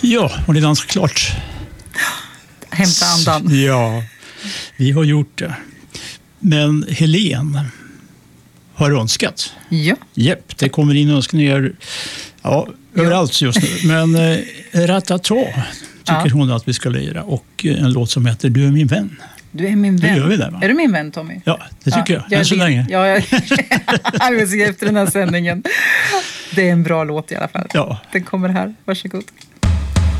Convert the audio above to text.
Ja, och det är dansat klart. Hämta andan. Ja, vi har gjort det. Men Helen har önskat. Ja. Japp, det kommer in önskningar överallt just nu. Men Ratata tycker hon att vi ska lira. Och en låt som heter Du är min vän. Du är min vän. Det gör vi där, va? Är du min vän, Tommy? Ja, det tycker jag. Än så länge. Ja, jag vill se efter den här sändningen. Det är en bra låt i alla fall. Ja. Den kommer här. Varsågod.